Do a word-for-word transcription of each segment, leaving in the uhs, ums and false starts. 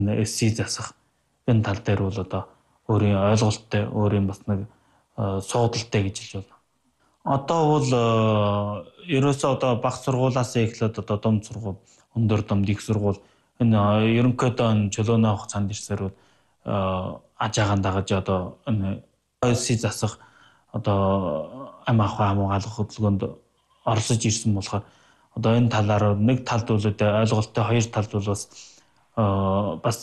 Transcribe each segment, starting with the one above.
эс си засах энэ тал дээр бол одоо өөрийн ойлголттой, өөрийн бас нэг суудалтай гэж хэлж байна. Одоо бол ерөөсөө одоо бага сургуулаас эхлээд одоо дом сургууль, өндөр домд их сургууль энэ ерөнхийдөө энэ чөлөөнөө авах цаанд ирсээр бол аж агаан дагаж одоо энэ эс си засах одоо ам ахуй хамгаалах хөдөлгөөнд оролцож ирсэн болохоор одоо энэ талаар нэг талд бол ойлголттой, хоёр талд бол бас бас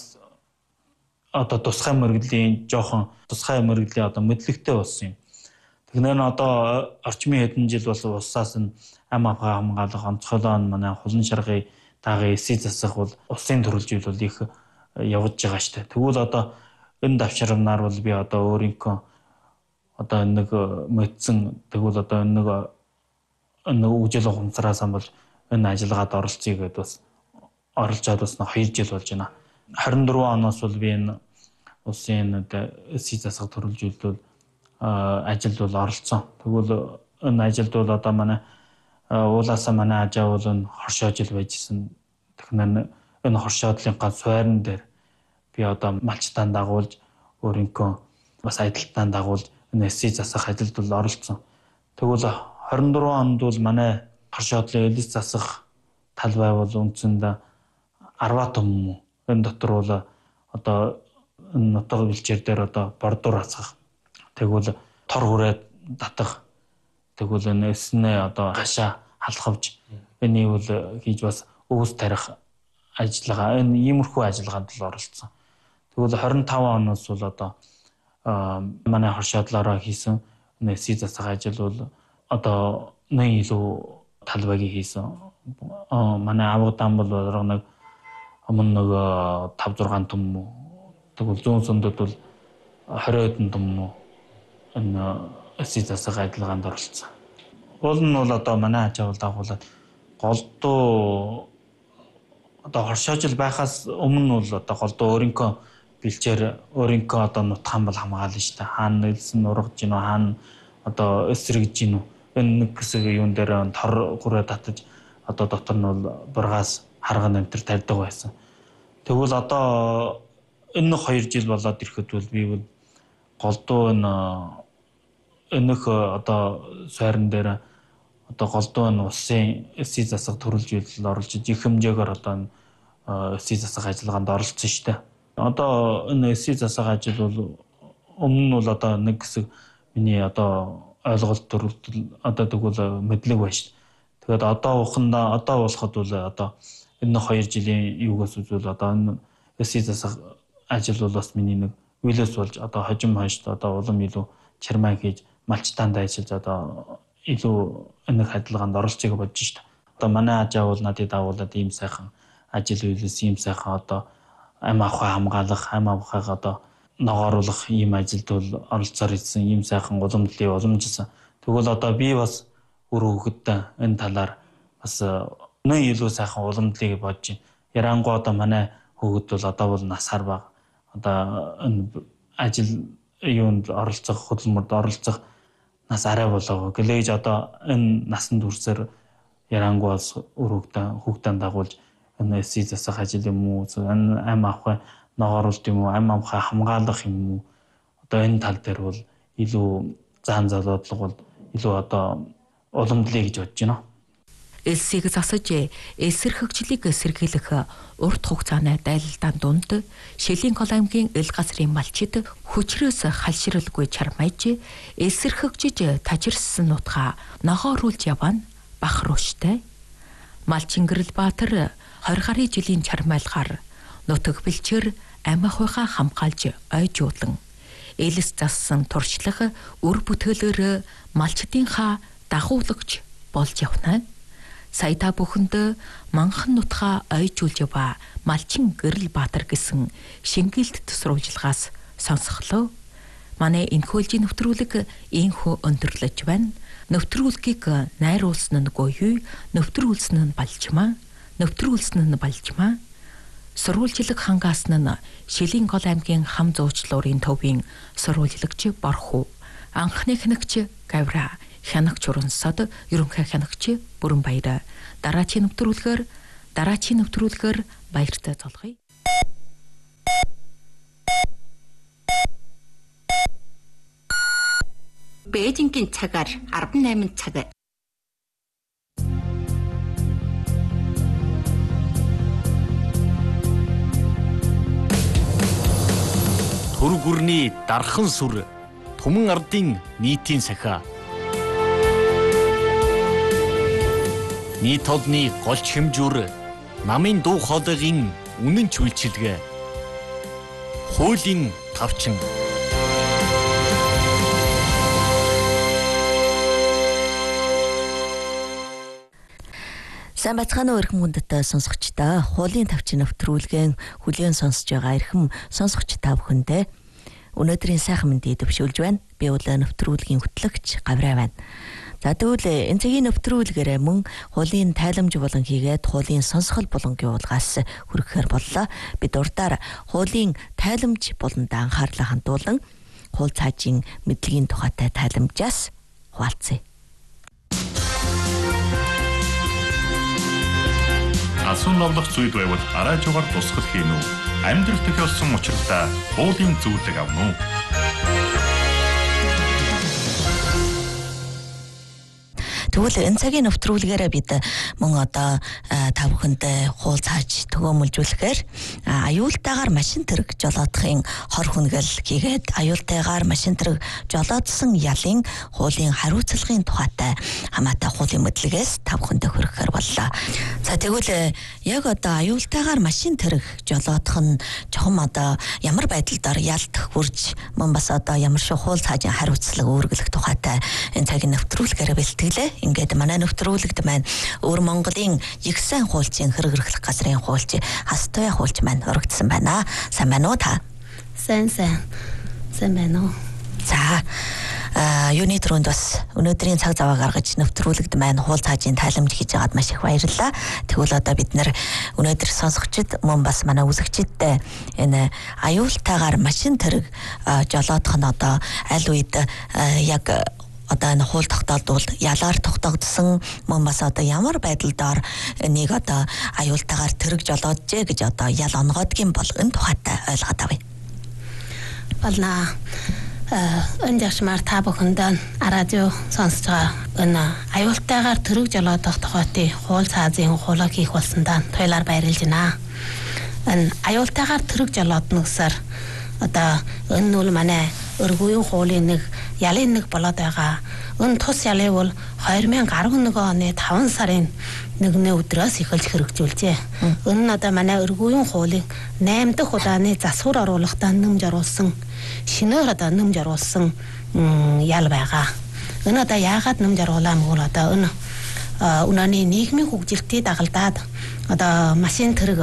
одоо тусгай мөргөдлийн жоохон тусгай мөргөдлийн одоо мэдлэгтэй болсон юм. Тэгэхээр одоо орчмын хэдэн жил бол улсаас нь ам ахуй хамгаалах онцгойлоо нь манай хулан шаргын таагийн эс си засах бол улсын төрөлжил бол их явж байгаа шүү дээ. Тэгвэл одоо энэ давшрамнаар бол би одоо өөрийнхөө одоо нэг мэдсэн тэгвэл одоо нэг нэг үгжил ухамсараас болж энэ ажиллагаад оролцъё гэдээ бас оролцоод бас хоёр жил болж байна. двадцать четыре оноос бол би энэ улсын эс си засах төрөлжилд бол ажилд бол оролцсон. Тэгвэл энэ ажилд бол одоо манай уулаасаа манай ажаа бол энэ хоршоожил байжсэн. Тэгэхээр энэ хоршоодлынхаа суурин дээр би одоо малчтаан дагуулж өөрийнхөө бас адилтаан дагуулж энэ эс си засах ажилд бол оролцсон. Тэгвэл двадцать четыре онд бол манай хоршоодлын элс засах тал байвал үндсэндээ арваа том. Энэ дотор бол одоо энэ нутаг бэлчээр дээр одоо бордуур хасах, тэгвэл тор хүрээд татах, тэгвэл энэ эснээ одоо хашаа халахвч энийг бол хийж бас өвс тарих ажиллагаа энэ иймэрхүү ажиллагаанд л оролцсон. Тэгвэл двадцать пять оноос бол одоо манай хоршоодлоороо хийсэн эс си засах ажил бол одоо нэг илүү талбайг хийсэн. Манай авгадан бол нэг өмнө нэг five six том тэгвэл зүүн сүндэд бол twenty хэдэн том энэ эс си засах ажиллагаанд оролцсон. Уул нь бол одоо манай ачаа бол дагуулад голдуу одоо хоршоожил байхаас өмнө бол одоо голдуу өөрийнхөө бэлчээр өөрийнхөө одоо нутгаан бол хамгаална шүү дээ. Хаана нэлсэн ургаж гинөө, хаана одоо эсрэгж гинөө. Энэ нэг хэсэг юун дээр тор хүрээ татаж одоо дотор нь бол бургаас харган амтэр тавьдаг байсан. Тэгвэл одоо энэ хоёр жил болоод ирэхэд бол би бол голдуу энэ энэх одоо суурин дээр одоо голдуу энэ улсын эс си засах төрөлжилд оролцож их хэмжээгээр одоо эс си засах ажиллагаанд оролцсон шүү дээ. Одоо энэ эс си засах ажил бол өмнө нь бол одоо нэг хэсэг миний одоо ойлголт төрөлтөл одоо тэгвэл мэдлэг байна шүү дээ. Тэгээд одоо ухандаа одоо болоход бол одоо энэ хоёр жилийн юугаас үзвэл одоо энэ эс си засах ажил бол бас миний нэг үйлээс болж одоо хожим хоншд одоо улам илүү чармаа хийж малчтаанд ажиллаж одоо илүү энэ хадлгаанд оролцохыг бодож шүү дээ. Одоо манай ажаа бол надад дагуулад ийм сайхан ажил үйлээс ийм сайхан одоо ам ахуй хамгаалах, ам ахуйг одоо ногооруулах ийм ажилд бол оролцоор ирсэн ийм сайхан уламжлалын уламжлсан. Тэгвэл одоо би бас үр хөвгөдтэй энэ талаар бас нөө илүү сайхан уламжлалыг бодож байна. Ярангуй одоо манай хөвгөд бол одоо бол насаар бага. Одоо энэ ажил юунд оролцох, хөдөлмөрд оролцох нас арай болоо. Гэлээж одоо энэ насанд хүрсээр ярангуй бас үр хөвгөдтэй хүүхдэн дагуулж энэ эс си засах ажил юм уу, энэ ам ахуй ногооруулалт юм уу, ам ахуй хамгаалах юм уу? Одоо энэ тал дээр бол илүү заан залуудлага бол илүү одоо уламжлалыг гэж бодож байна. эс си-г засаж эсрэг хөгжлийг сэргийлэх урт хугацааны дайлалдаан дунд Шилийн Гол аймгийн Ил газрын малчид хүчрээс халширалгүй чармайж эсрэг хөгжиж тажирсан нутгаа ногооруулж явна бахруштай. Малчин Гэрэл Баатар twenty гаруй жилийн чармайлгаар нутаг бэлчээр ам ахуйгаа хамгаалж ойжуулан элс зассан туршлага үр бүтээлээр малчдынхаа дагуулагч болж явна. Саяда бүхэнд манхан нутгаа ойжуулж ява Малчин Гэрэл Баатар гэсэн шингэлт тусруулжлагаас сонсголоо. Манай энхүүлжийн нэвтрүүлэг ийхүү өндөрлөж байна. Нэвтрүүлгийг найруулсан нь гоёй, нэвтрүүлсэн нь балжмаа, нэвтрүүлсэн нь балжмаа. Сурвалжлаг хангаас нь Шилийн Гол аймгийн хам зуучлуурын төвийн сурвалжлагч Борхуу, анхны хянагч Гавра, хянагч Урансад, ерөнхий хянагч Бүрэнбаяр. Дараачийн нэвтрүүлгээр дараачийн нэвтрүүлгээр баяртай цолгоё. Бээжингийн цагаар арван найман цаг. Түр гүрний дархан сүр Түмэн ардын нийтийн сахиа. Нийт толны голч хэмжүүр намын дуу хоолойгийн үнэн ч үйлчилгээ. Хуулийн тавчин. Сайн бацгаана уу эрхэм хүндэт сонсогчдоо. Хуулийн тавчин нэвтрүүлгэн хүлээн сонсож байгаа эрхэм сонсогч та бүхэндээ өнөөдрийн сайхан мэндийг дэвшүүлж байна. Би бол нэвтрүүлгийн хөтлөгч Гавраа байна. За тэгвэл энэ цагийн нэвтрүүлгээр мөн хуулийн тайламж болон хийгээд хуулийн сонсгол болонгийн уулгаас хүрэхээр боллоо. Бид урдаар хуулийн тайламж болонд анхаарлаа хандуулан хууль цаажийн мэдлэгийн тухайтай тайламжаас хуваалцъя. Асуун новлох зүйд байвал араажуугаар тусгал хийн үү? Амьдрал тохиолсон учиртай хуулийн зөвлөг авна уу? Тэгвэл энэ цагийн нэвтрүүлгээрээ бид мөн одоо та бүхэнд хууль цааж төгөөмөлжүүлэхээр аюултайгаар машин тэрэг жолоодохын хор хүнгэл хийгээд аюултайгаар машин тэрэг жолоодсон ялын хуулийн хариуцлагын тухайтай хамаатай хуулийн мэдлэгээс та бүхэндээ хүрэхээр боллоо. За тэгвэл яг одоо аюултайгаар машин тэрэг жолоодох нь чухам одоо ямар байдлаар ялт хүрж мөн бас одоо ямар шиг хууль цаажийн хариуцлага үүргэлэх тухайтай энэ цагийн нэвтрүүлгээрээ бэлтгэлээ. Ингээд манай нэвтрүүлэгт маань өвөр Монголын их сайн хуульчийн хэрэг эрхлэх газрын хуульч Хастуя хуульч маань өргөдсөн байна. Сайн байна уу та? Сайн сайн. Сайн байна уу? За а юуны төрөнд бас өнөөдрийн цаг зав гаргаж нэвтрүүлэгт маань хууль цаажийн тайламж хийж байгаад маш их баярлалаа. Тэгвэл одоо бид нэр өнөөдөр сонсогчид мөн бас манай үзэгчидтэй энэ аюултайгаар машин тэрэг жолоодох нь одоо аль үед яг одоо энэ хууль тогтоолдвол ялаар тогтогдсон мөн бас одоо ямар байдлаар нэг одоо аюултайгаар тэрэг жолооджээ гэж одоо ял онгоодгийн бол энэ тухайтай ойлгоод авъя. Болно. Энэ жашмаар та бүхэндээ радио сонсож байгаа энэ аюултайгаар тэрэг жолоодох тухайтай хууль цаазын хуулийг хийх болсондаа туйлаар баярлж байна. Энэ аюултайгаар тэрэг жолоодно гэсээр одоо энэ нь манай өргөйн хуулийн нэг ялын нэг болоод байгаа. Энэ тус ялыг бол две тысячи арван нэг оны таван сарын нэгний өдрөөс эхэлж хэрэгжүүлжээ. Энэ нь одоо манай өргөйн хуулийн найман дахь удааны засвар оруулалтаа нэмж оруулсан, шинээр одоо нэмж оруулсан ял байгаа. Энэ одоо яагаад нэмж оруулаа мөгөл одоо энэ өнөөний нийгмийн хөгжилтийг дагалдаад одоо машин тэрэг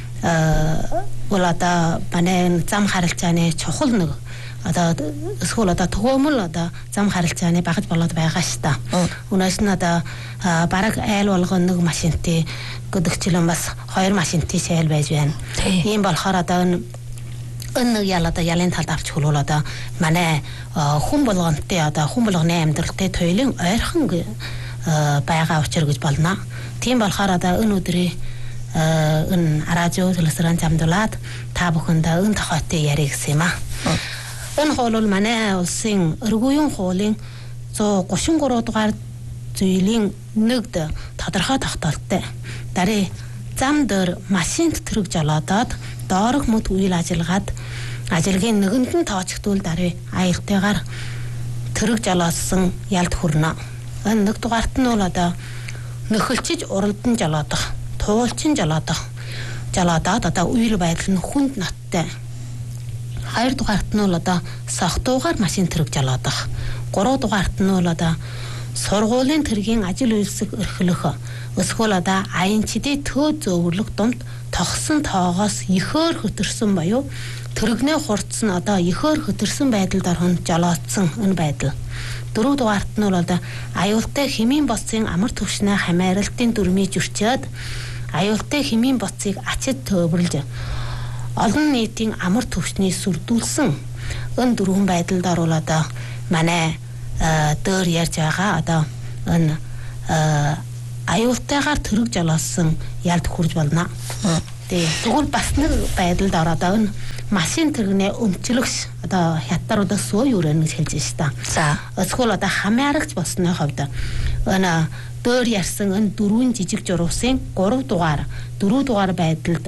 бол одоо манай зам харилцааны чухал нэг одоо эсвэл одоо төгөөмөл одоо зам харилцааны багж болоод байгаа шүү дээ. Өнөөс нь одоо бараг айл болгон нэг машинтыг гэдэгчлэн бас хоёр машинтыг шайл байж байна. Ийм болохоор одоо энэ ял одоо ялын талд авч хөлвөл одоо манай хүн болгонтэй одоо хүн болгоны амьдралтай туйлын ойрхон байгаа учир гэж болно. Тийм болохоор одоо энэ өдрийн энэ радио телевизэн замдуулаад та бүхэндээ энэ тухайтай ярих гэсэн юм аа. Энэ хууль бол манай улсын өргөйн хуулийн one thirty-three дугаар зүйлийн нэгд тодорхой тогтоолттой. Дарий зам дээр машинд тэрэг жолоодоод доорх мөд үйл ажиллагаад ажилгийн нэгэнд нь тоочгдвол дарий аюултайгаар тэрэг жолоодсон ялд хүрнэ. Энэ нэг дугаарт нь бол одоо нөхөлчиж уралдан жолоодох, туулчин жолоодох, жолоодоод одоо үйл байдал нь хүнд ноттой. Хоёр дугаарт нь бол одоо согтуугаар машин тэрэг жолоодох. Гурав дугаарт нь бол одоо сургуулийн тэргийн ажил үйлсэг эрхлөх. Эсвэл одоо аянчдын төө зөөвөрлөх дунд тогсон тоогоос ихөөр хөтөрсөн буюу тэрэгнээ хурцсан одоо ихөөр хөтөрсөн байдалд орхон жолоодсон энэ байдал. Дөрөв дугаарт нь бол одоо аюултай хэмийн боцын амар түвшнээ хамааралтын дүрмийг зөрчөөд аюултай хэмийн боцыг ачид төвөрлж олон нийтийн амар түвшнийг сүрдүүлсэн энэ дөрвөн байдалд орвол одоо манай дээр ярьж байгаа одоо энэ аюултайгаар тэрэг жолоосон ялд хүрж болно. тий. Тэгвэл бас нэг байдалд ороод энэ машин тэрэгний өмчлөгч одоо хятадуудаа суу юурэн гэж хэлж штэ. За. Эсвэл одоо хамаарагч болсны хувьд энэ дөр ярьсан энэ дөрвөн жижиг журуусын гурав дугаар дөрөв дугаар байдалд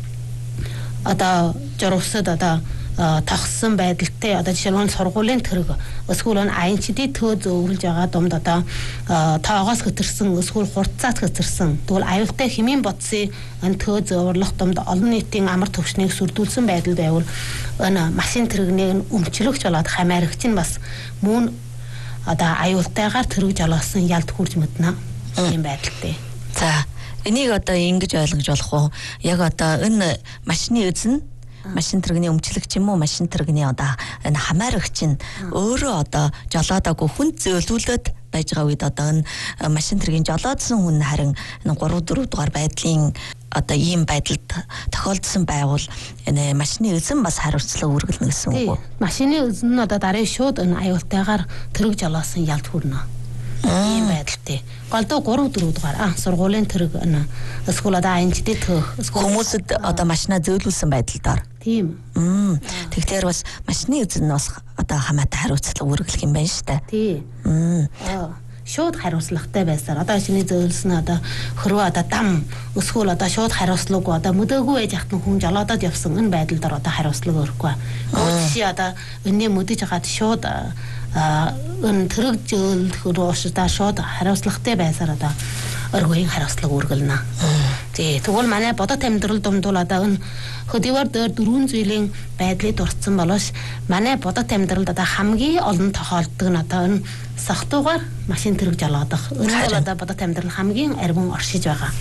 одоо журуусад одоо тогссон байдалтай одоо жишээлбэл сургуулийн тэрэг эсвэл нь аянчдын төө зөөвлж байгаа думд одоо тоогоос хөтөрсөн эсвэл хурцаас хөтөрсөн тэгвэл аюултай хэмээн бодсон энэ төө зөөврлөх думд олон нийтийн амар төвшнийг сүрдүүлсэн байдал байвал энэ машин тэрэгний өмчлөгч болоод хамаарагч нь бас мөн одоо аюултайгаар тэрэг жолоосон ялд хурж мэднэ юм байдалтай. За энийг одоо ингэж ойлгож болох уу? Яг одоо энэ машины эзэн машин тэрэгний өмчлөгч юм уу машин тэрэгний одоо энэ хамаарагч нь өөрөө одоо жолоодоогүй хүнд зөөлүүлээд байж байгаа үед одоо энэ машин тэргийн жолоодсон хүн харин энэ гурав дөрөв дугаар байдлын одоо ийм байдалд тохиолдсон байвал энэ машины эзэн бас хариуцлага үргэлнэ гэсэн үг үү? Машины эзэн нь одоо дараа шууд энэ аюултайгаар тэрэг жолоосон ялд хүрнэ. Ийм байдалтай. Голдоо гурав дөрөв дугаар аа сургуулийн тэрэг энэ эсвэл одоо аянчдын төөх хүмүүсд одоо машинаа зөөлүүлсэн байдалдаар. Тийм. Мм. Тэгэхээр бас машины эзэн нь бас одоо хамаатай хариуцлага үргэлэх юм байна шүү дээ. Тий. Мм. Аа шууд хариуцлагатай байсаар одоо шиний зөөлсөн одоо хөрөө одоо дам өсгөл одоо шууд хариуцлагагүй одоо мөдөөгүй байж хатан хүн жолоодод явсан энэ байдлаар одоо хариуцлага өрөхгүй. Өөрөөр одоо өнөө мөдөж хагаад шууд энэ тэрэг зөөлөх хөрөөшдаа шууд хариуцлагатай байсаар одоо өргөгийн хариуцлага үргэлнэ. Тий, тэгвэл манай бодот амьдрал дундуул одоо энэ хөдийгээр дээр дөрвөн зүйлийн байдлыг дурдсан болоош манай бодот амьдралд одоо хамгийн олон тохиолддог нь одоо энэ сахтуугаар машин тэрэг жолоодох. Энэ бол одоо бодот амьдрал хамгийн арвин оршиж байгаа.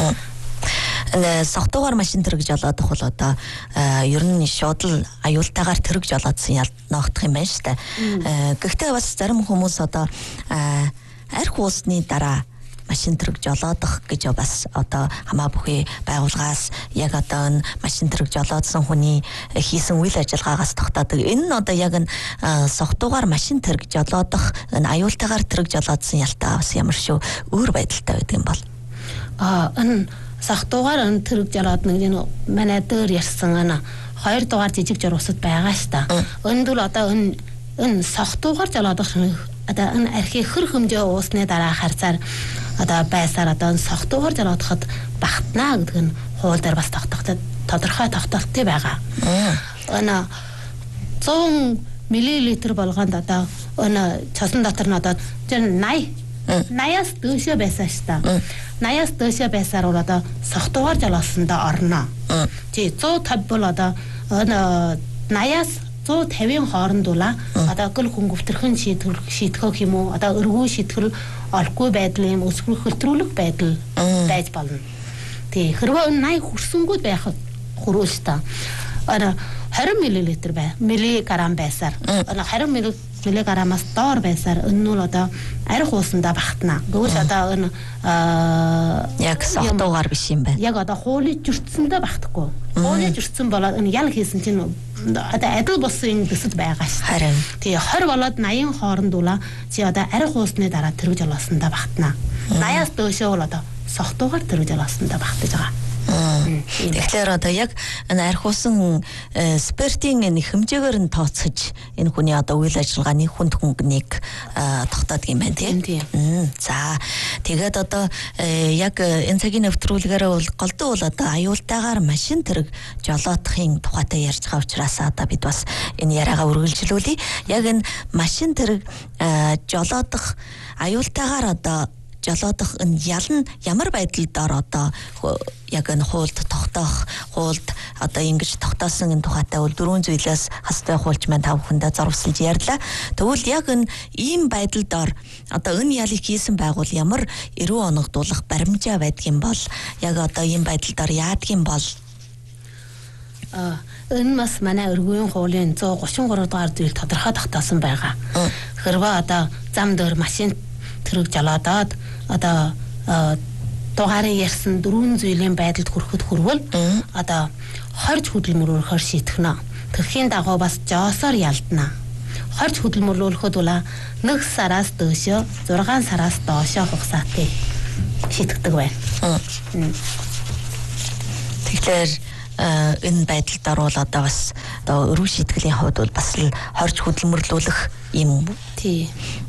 Энэ сахтуугаар машин тэрэг жолоодох бол одоо ер нь шууд л аюултайгаар тэрэг жолоодсон ялд ноогдох юм байна шүү дээ. Гэхдээ бас зарим хүмүүс одоо арх уусны дараа машин тэрэг жолоодох гэж бас одоо хамаа бүхий байгууллагаас яг одоо энэ машин тэрэг жолоодсон хүний хийсэн үйл ажиллагаагаас тогтоодог. Энэ нь одоо яг энэ согтуугаар машин тэрэг жолоодох энэ аюултайгаар тэрэг жолоодсон ялтаа бас ямар шүү өөр байдалтай байдаг юм бол. Аа энэ согтуугаар энэ тэрэг жолоодно гэж энэ манай дээр ярьсан энэ хоёр дугаар жижиг журусад байгаа ш та. Энд бол одоо энэ энэ согтуугаар жолоодох одоо энэ архи хөр хэмжээ уусны дараа харцаар одоо байсаар одоо согтуугаар жолоодоход багтнаа гэдэг нь хууль дээр бас тогтогдсон тодорхой тогтолттой байгаа. Энэ зуун миллилитр болгонд одоо энэ цосон дотор нь одоо восемьдесят наяас дөөшөө байсан ш та. наяас дөөшөө байсаар бол одоо согтуугаар жолоосондоо орно. Тий сто пятьдесят бол одоо энэ наяас сто пятьдесят хооронд ула одоо гол хөнгөвтөрхөн шийтгэл шийтгэх юм уу одоо өргөө шийтгэл олохгүй байдал юм өсвөр хөлтрүүлэх байдал байж болно. Тий хэрвээ восемьдесят хүрсэнгүүд байх хөрөөс та ара двадцать миллилитр бай миллиграмм байсаар двадцать миллиграммаас доор байсаар энэ нь одоо арх уусандаа багтана. Гэвч одоо энэ яг согтуугаар биш юм байна. Яг одоо хуулийн зөрчсөндөө багтахгүй. Хуулийн зөрчсөн болоод энэ ял хийсэн чинь одоо адил болсон юм дэсэд байгаа ш. Харин тий двадцать болоод восемьдесят хооронд ула чи одоо арх уусны дараа тэрэг жолоосондоо багтана. восемьдесят-аас дөөшөө бол одоо согтуугаар тэрэг жолоосондоо багтаж байгаа. Тэгэхээр одоо яг энэ архиусан спиртийн энэ хэмжээгээр нь тооцож энэ хүний одоо үйл ажиллагааны хүнд хөнгөнийг тогтоодог юм байна тийм. За тэгээд одоо яг энэ цагийн нэвтрүүлгээрээ бол голдуу бол одоо аюултайгаар машин тэрэг жолоодохын тухайтай ярьж байгаа учраас одоо бид бас энэ яриагаа үргэлжлүүлье. Яг энэ машин тэрэг жолоодох аюултайгаар одоо жолоодох энэ ял нь ямар байдлаар одоо яг энэ хуульд тогтоох хуульд одоо ингэж тогтоосон энэ тухайтай бол дөрвөн зүйлээс хастай хуульч маань тав хүндээ зурвсалж ярьлаа. Тэгвэл яг энэ ийм байдлаар одоо энэ ялыг хийсэн байгуул ямар эрүү оногдуулах баримжаа байдаг юм бол яг одоо ийм байдлаар яадаг юм бол а энэ бас манай өргөгийн хуулийн one thirty-three дугаар зүйл тодорхой тогтоосон байгаа. Хэрвээ одоо зам дээр машин тэрэг жолоодоод одоо дугаарыг ярьсан дөрвөн зүйлийн байдалд хүрэхэд хүрвэл одоо хорж хөдөлмөрөөр шийтгэнэ. Тэрхийн дагуу бас жоосоор ялдана. Хорж хөдөлмөрлүүлэхэд ула нэг сараас дөөшөө зургаан сараас доошоо хугацаатай шийтгэдэг байна. тэгэхээр энэ байдалд орвол одоо бас одоо өргөн шийтгэлийн хувьд бол бас л хорж хөдөлмөрлүүлэх юм тий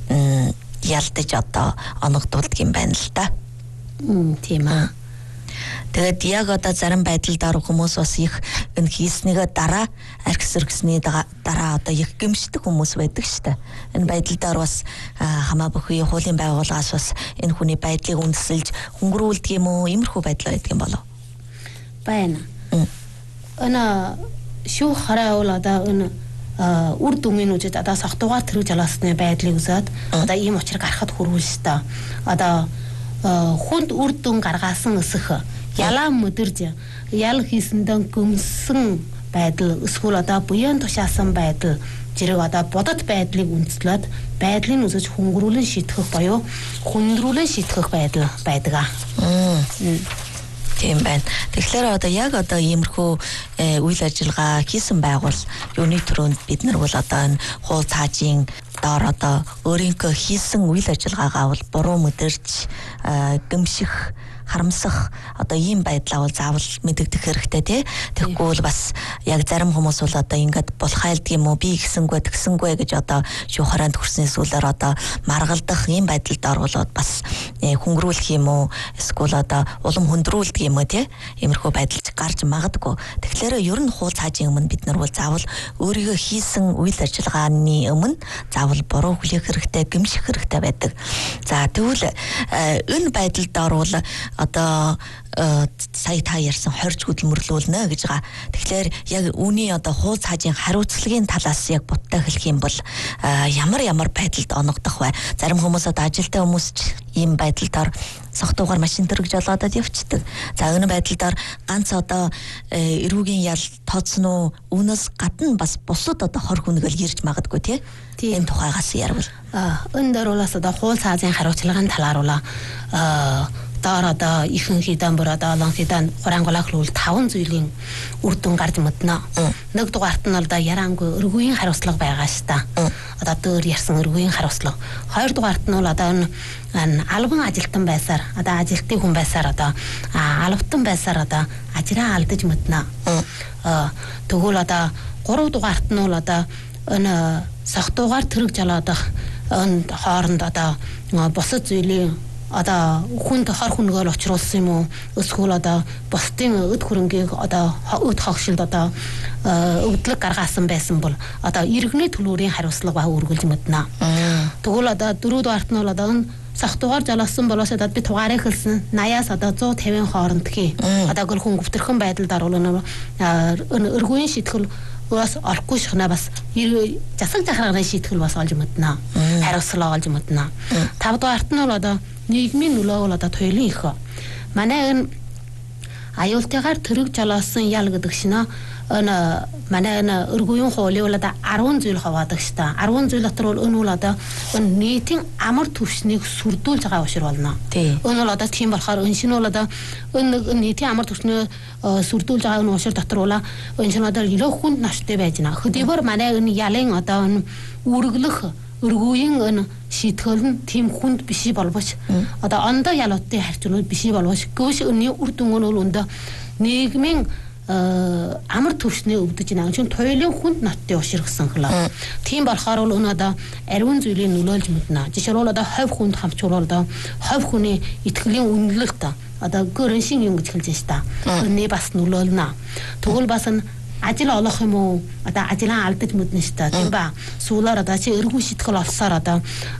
ялдаж одоо оногдуулдаг юм байна л да. Тийм аа. Тэгээд яг одоо зарим байдалд орох хүмүүс бас их энэ хийснийгээ дараа архис өргөсний дараа одоо их гэмшдэг хүмүүс байдаг шүү дээ. Энэ байдалд ор бас хамаа бүхий хуулийн байгууллагаас бас энэ хүний байдлыг үндэслэж хөнгөрүүлдэг юм уу? Иймэрхүү байдал байдаг юм болов? Байна. Ана шүү хараа бол одоо энэ үр дүнгийн үжид одоо согтуугаар тэрэг жалаасны байдлыг үзээд одоо ийм учрыг гаргахад хүрвэл шүү дээ. Одоо хүнд үр дүн гаргаасан өсөх ялаа mëдэрж ял хийсэндээ göмсөн байдал эсвэл одоо буян тушаасан байдал зэрэг одоо бодит байдлыг үндэслээд байдлыг үсэж хөнгөрүүлэн шийтгэх боيو хүндрүүлэн шийтгэх байдал байдаг аа. Тийм байна. Тэгэхээр одоо яг одоо иймэрхүү үйл ажиллагаа хийсэн байгуул юуны төрөнд бид нар бол одоо энэ хуул цаажийн доор одоо өөрийнхөө хийсэн үйл ажиллагаагаа бол буруу мэдэрч гэмших харамсах одоо ийм байдлаа бол заавал мэдэгдэх хэрэгтэй тий. Тэгэхгүй бол бас яг зарим хүмүүс бол одоо ингээд булхайлдаг юм уу би гисэнгүй тэгсэнгүй гэж одоо шуухараанд хүрсэн зүйлээр одоо маргалдах ийм байдалд орвол бас хөнгөрүүлэх юм уу эсвэл одоо улам хөндрүүлдэг юм уу тий. Иймэрхүү байдал гарч магадгүй. Тэгэхээр ер нь хуул цаажийн өмнө бид нар бол заавал өөрийгөө хийсэн үйл ажиллагааны өмнө заавал буруу хүлээх хэрэгтэй, гэмших хэрэгтэй байдаг. За тэгвэл энэ байдалд орвол одоо сая та ярьсан хорж хөдөлмөрлүүлнэ гэж байгаа. Тэгэхээр яг үүний одоо хуул цаажийн хариуцлагын талаас яг буттай хэлэх юм бол ямар ямар байдалд оногдох вэ? Зарим хүмүүс одоо ажилтай хүмүүс ч ийм байдалд согтуугаар машин төрөг жолоодод явцдаг. За энэ байдлаар ганц одоо эрүүгийн ял тооцсон уу? Үүнээс гадна бас бусад одоо хор хүнгэл ирж магадгүй тий. Энэ тухайгаас ярил. Аа энэ дөрвөлөөс одоо хуул цаажийн хариуцлагын талаар ула аа доор одоо ихэнх хідан бүр одоо олон хідан хураангуулах хөл таван зүйлийн үр дүн гарч мэднэ. Нэг дугаарт нь бол одоо яраангүй өргөгийн хариуцлага байгаа ш та. Одоо дөр ярьсан өргөгийн хариуцлага. Хоёр дугаарт нь бол одоо энэ албан ажилтан байсаар одоо ажилтны хүн байсаар одоо албатан байсаар одоо ажраа алдаж мэднэ. Аа тэгвэл одоо гурав дугаарт нь бол одоо энэ согтуугаар тэрэг жалаадах энэ хооронд одоо бусад зүйлийн одоо хүнд хор хүнгээр очруулсан юм уу эсвэл одоо бусдын өд хөрөнгийг одоо өд хогшилд одоо өвдлөг гаргаасан байсан бол одоо иргэний төлөөрийн хариуцлага ба үргэлж мэднэ. Тэгвэл одоо дөрөв дугаарт нь бол одоо согтуугаар жалаасан болоос одоо би тугаарыг хэлсэн наяас одоо one fifty хооронд хий. Одоо гол хүн гүвтэрхэн байдалд орвол энэ өргөгийн шийтгэл бас олохгүй шахна бас засаг захиргааны шийтгэл бас олж мэднэ. Хариуцлага олж мэднэ. Тав дугаарт нь бол одоо нийгмийн нөлөө бол одоо туйлын их. Манай энэ аюултайгаар тэрэг жолоосон ял гэдэг шинэ энэ манай энэ өргөгийн хуулийн бол одоо ten зүйл хаваадаг ш та. ten зүйл дотор бол энэ бол одоо энэ нийтийн амар түвшнийг сүрдүүлж байгаа ушир болно. Энэ бол одоо тийм болохоор энэ шинэ бол одоо энэ нийтийн амар түвшнийг сүрдүүлж байгаа энэ ушир дотор бол энэ шинэ одоо илүү хүнд наштай байж байна. Хөдөлгөөр манай энэ ялын одоо энэ үргэлэх өргөгийн энэ шийтгэл нь тийм хүнд биш боловч одоо ондоо ялуудын харьцуулбал биш боловч гүш өний үр дүн нь бол өндөө нийгмийн амар төвшний өвдөж байгаа чинь туйлын хүнд ноттой ушир гэсэн хэлээ. Тийм болохоор бол өнөө одоо ариун зүйлийг нөлөөлж мэднэ. Жишээлбэл одоо ховь хүнд хамчруулал одоо ховь хүний итгэлийн үнэлэлт одоо гөрөн шин юм гэж хэлж байна ш та. Өнөө бас нөлөөлнө. Тэгвэл бас нь ажил олох юм уу одоо ажлаа алдаж мэднэ ш та тийм ба суулаар одоо чи өргөн шитгэл олсоор одоо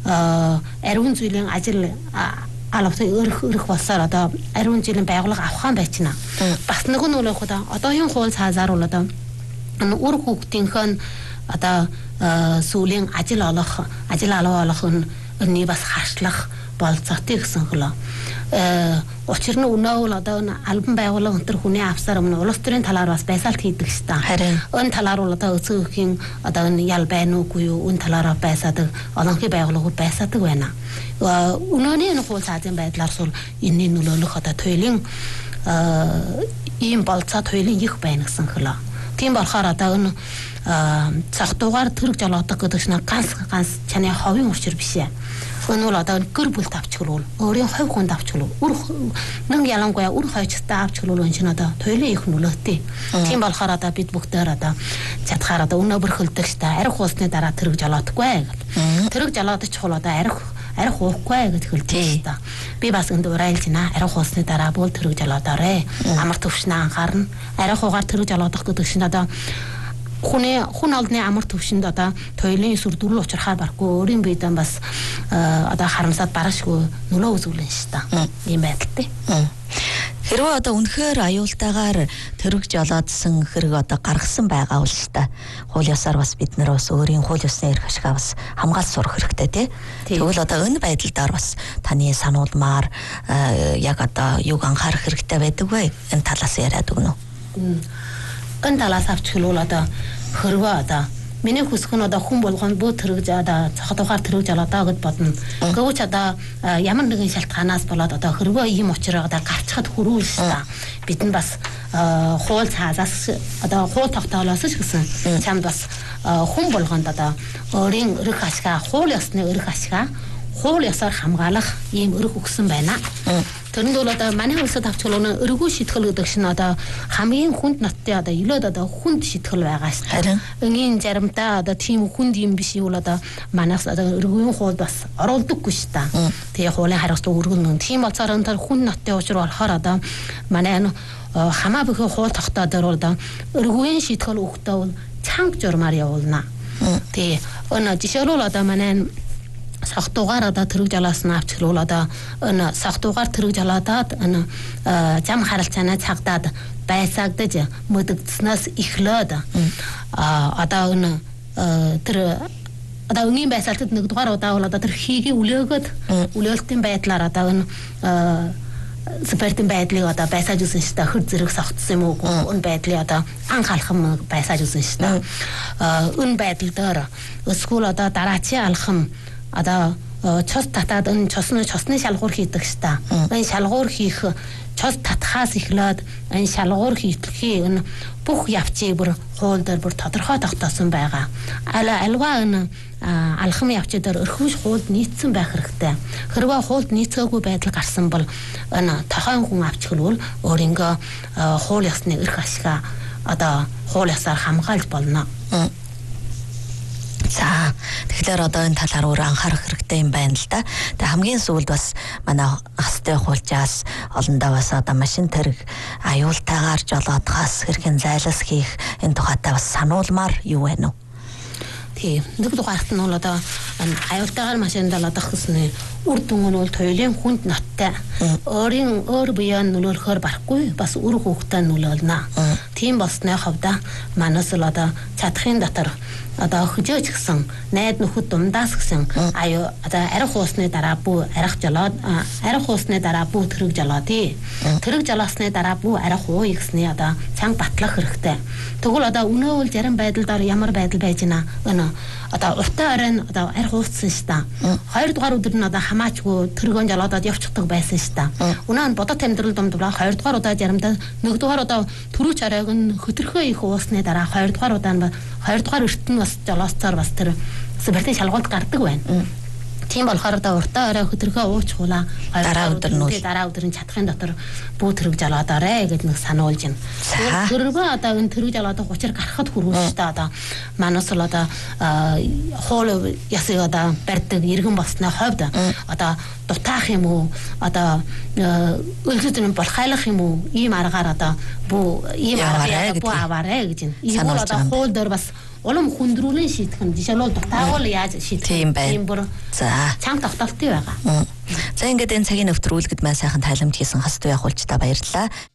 ариун зүйлийн ажил алавтай өрх өрх болсоор одоо ариун жилийн байгууллага авахан байчна. Бас нэг нь бол одоо одоогийн хуул цаазаар бол одоо үр хүүхдийнхэн одоо сүүлийн ажил олох ажил алуу олох нь бас харшлах болцоотой гэсэн хөлөө. Э учир нь өнөө бол одоо албан байгууллага өнтер хүний авсаар өмнө улс төрийн талаар бас байсаалт хийдэг ш та. Энэ талаар бол одоо өцөгийн одоо энэ ял байна уугүй юу энэ талаараа байсаадаг олонхи байгууллагууд байсаадаг байна. Өнөөний энэ хуул цаазын байдлаар сул энэний нөлөөлөх одоо туйлын ийм болцоо туйлын их байна гэсэн хөлөө. Тийм болохоор одоо энэ цогтуугаар тэрэг жолоодог гэдэг чинь ганц ганц чаны ховын учир биш ээ. өнөөл одоо гэр бүл давчглуул өөрийн хувь хүн давчглуул үр нэг ялангуяа үр хойчтой авчглуул энэ чинь одоо туйлын их нөлөөтэй. Тийм болохоор одоо бид бүгдээр одоо чадхаар одоо өнөө бөрхөлдөг штэ арх уусны дараа тэрэг жолоодохгүй гэдэг. Тэрэг жолоодож чухал одоо арх арх уухгүй гэж хэлдэг штэ. Би бас энд урайлж байна. Арх уусны дараа бол тэрэг жолоодоорой. Амар төвшнээ анхаарна. Арх уугаар тэрэг жолоодох гэдэг чинь одоо хүний хүн олдны амар төвшөнд одоо туйлын сүр дөрөв учрахаар барахгүй өөрийн биедээ бас одоо харамсаад барашгүй нөлөө үзүүлнэ шүү дээ. Ийм байдалтай. Хэрвээ одоо үнэхээр аюултайгаар тэрэг жолоодсон хэрэг одоо гаргасан байгаа бол шүү дээ. Хууль ёсоор бас бид нар бас өөрийн хууль ёсны эрх ашгаа бас хамгаалж сурах хэрэгтэй тий. Тэгвэл одоо энэ байдлаар бас таны сануулмаар яг одоо юг анхаарах хэрэгтэй байдаг вэ? Энэ талаас яриад өгнө үү? Энэ талаас авчихвал одоо хөрвөө одоо миний хүсэх нь одоо хүн болгонд бүх тэрэг одоо цохотохоор тэрэг жолоодоо гэд бодно. Гэвч одоо ямар нэгэн шалтгаанаас болоод одоо хөрвөө ийм учраа одоо гарчхад хүрүүл шүү дээ. Бид нь бас хууль цаазаас одоо хууль тогтоолоос ч гэсэн чамд бас хүн болгонд одоо өөрийн эрх ашгаа, хууль ёсны эрх ашгаа хууль ёсоор хамгаалах ийм эрх өгсөн байна. Тэрнэд бол одоо манай улсад авчвал өргөө шийтгэл гэдэг чинь одоо хамгийн хүнд ноттой одоо илээд одоо хүнд шийтгэл байгаа шүү дээ. Энгийн заримдаа одоо тийм хүнд юм биш юу одоо манаас одоо өргөгийн хууль бас оруулдаггүй шүү дээ. Тэгээ хуулийн хариуцлага өргөнө. Тийм болцоор энэ хүнд ноттой учраа болохоор одоо манай хамаа бүхэн хууль тогтоодоор одоо өргөгийн шийтгэл өгөхдөө бол чанга журмаар явуулна. Тэгээ өнө жишээлбэл одоо манай сахтуугаар одоо тэрэг жолоосноо авчихвал одоо энэ сахтуугаар тэрэг жолоодоод энэ зам харилцаанаа цагдаад байсагдаж мөдөгдснөөс эхлээд а одоо энэ тэр одоо өнгийн байсаалтад нэг дугаар удаа бол одоо тэр хийгээ үлээгөөд үлээлтийн байдлаар одоо энэ спортын байдлыг одоо байсааж үзэн шүү дээ. Хөр зэрэг согтсон юм уу? Энэ байдлыг одоо анхаалхам байсааж үзэн шүү дээ. Энэ байдал дээр эсвэл одоо дараачийн алхам одоо цус татаад энэ цусны цусны шалгуур хийдэг штэ. Энэ шалгуур хийх цус татхаас эхлээд энэ шалгуур хийхлэхий энэ бүх явцыг бүр хууль дээр бүр тодорхой тогтоосон байгаа. Аль альва энэ алхам явц дээр өрхөж хуульд нийцсэн байх хэрэгтэй. Хэрвээ хуульд нийцээгүй байдал гарсан бол энэ тохойн хүн авчихвал өөрийнхөө хууль ёсны эрх ашгаа одоо хууль ёсоор хамгаалж болно. За тэгэхээр одоо энэ талаар өөр анхаарах хэрэгтэй юм байна л да. Тэгээ хамгийн сүүлд бас манай хастай хуулчаас олондоо бас одоо машин тэрэг аюултайгаар жолоодохоос хэрхэн зайлас хийх энэ тухайтай бас сануулмаар юу вэ нүү? Тийм. Нэг дугаарт нь бол одоо аюултайгаар машин жолоодох гэсэн үр дүн нь бол туйлын хүнд ноттой. Өөрийн өөр биеийн нөлөөлөхөөр барахгүй бас үр хүүхдээ нөлөөлнө. Тийм болсны хувьд манаас л одоо чадхын дотор одоо хөжөөж гисэн найд нөхөд дундаас гисэн аюу одоо арх уусны дараа бүү арх жолоод арх уусны дараа бүү тэрэг жолоодъё. Тэрэг жолоосны дараа бүү арх ууя гэсний одоо цанг батлах хэрэгтэй. Тэгвэл одоо өнөө үл зарим байдлаар ямар байдал байж гинэ өнөө одоо уртаа оройн одоо арх ууссан шүү дээ. Хоёр дугаар өдөр нь одоо хамаачгүй тэргэн жолоодод явчихдаг байсан шүү дээ. Өнөө нь бодот амьдрал домдвраа хоёр дугаар удаа заримдаа нэг дугаар удаа төрүүч оройг нь хөтөрхөө их уусны дараа хоёр дугаар удаа нь хоёр дугаар эртэн бас жолоосцоор бас тэр спортын шалгуулт гардаг байна. Тийм болохоор одоо уртаа орой хөтөрхөө уучхуулаа дараа өдөр нь дараа өдөр нь чадхын дотор бүү тэрэг жолоодоорой гэж нэг сануулж байна. Тэрвээ одоо энэ тэрэг жолоодох учир гарахад хүрүүл шүү дээ одоо манаас л одоо хоол ясыг одоо барьдаг иргэн болсны хувьд одоо дутаах юм уу одоо өлгөдөн болохайлах юм уу ийм аргаар одоо бүү ийм аргаар бүү аваарэ гэж байна. Ийм бол одоо хоол дээр бас улам хүндрүүлэн шийдэх нь жишээлбэл дутаагуул яаж шийдэх юм бэ? За чанга тогтолттой байгаа. За ингээд энэ цагийн өвтөр үлгэд маань сайхан тайламж хийсэн хас туяа хулчтай баярлалаа.